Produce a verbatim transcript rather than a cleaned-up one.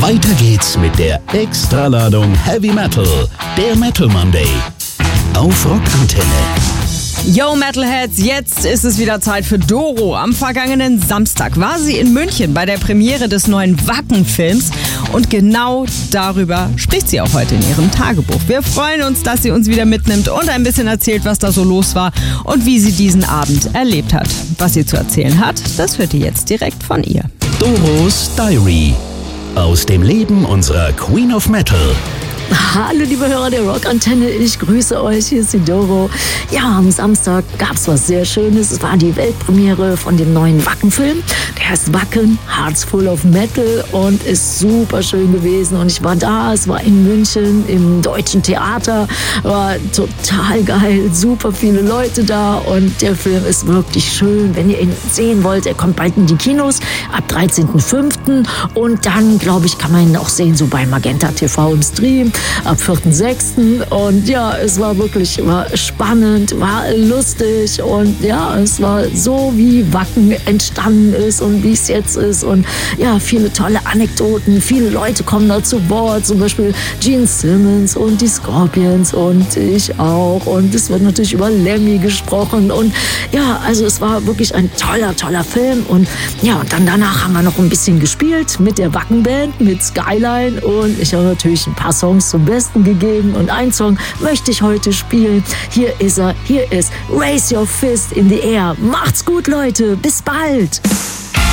Weiter geht's mit der Extraladung Heavy Metal, der Metal Monday auf Rockantenne. Yo Metalheads, jetzt ist es wieder Zeit für Doro. Am vergangenen Samstag war sie in München bei der Premiere des neuen Wacken-Films und genau darüber spricht sie auch heute in ihrem Tagebuch. Wir freuen uns, dass sie uns wieder mitnimmt und ein bisschen erzählt, was da so los war und wie sie diesen Abend erlebt hat. Was sie zu erzählen hat, das hört ihr jetzt direkt von ihr. Doros Diary aus dem Leben unserer Queen of Metal. Hallo liebe Hörer der Rockantenne, ich grüße euch, hier ist die Doro. Ja, am Samstag gab es was sehr Schönes. Es war die Weltpremiere von dem neuen Wacken-Film. Der heißt Wacken, Hearts Full of Metal und ist super schön gewesen. Und ich war da, es war in München im Deutschen Theater, war total geil, super viele Leute da und der Film ist wirklich schön. Wenn ihr ihn sehen wollt, er kommt bald in die Kinos ab dreizehnten fünften und dann, glaube ich, kann man ihn auch sehen, so bei Magenta T V im Stream ab vierten sechsten Und ja, es war wirklich war spannend, war lustig und ja, es war so, wie Wacken entstanden ist und wie es jetzt ist und ja, viele tolle Anekdoten, viele Leute kommen da zu Wort, zum Beispiel Gene Simmons und die Scorpions und ich auch und es wird natürlich über Lemmy gesprochen und ja, also es war wirklich ein toller, toller Film und ja, und dann danach haben wir noch ein bisschen gespielt mit der Wackenband, mit Skyline und ich habe natürlich ein paar Songs zum Besten gegeben und einen Song möchte ich heute spielen. Hier ist er, hier ist Raise Your Fist in the Air. Macht's gut, Leute, bis bald!